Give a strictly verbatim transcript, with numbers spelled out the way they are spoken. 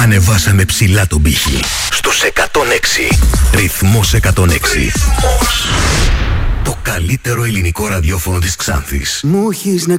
Ανεβάσαμε ψηλά τον πύχη. Στους εκατόν έξι. Ρυθμός εκατόν έξι. Ρυθμός. Το καλύτερο ελληνικό ραδιόφωνο της Ξάνθης. Μου έχεις να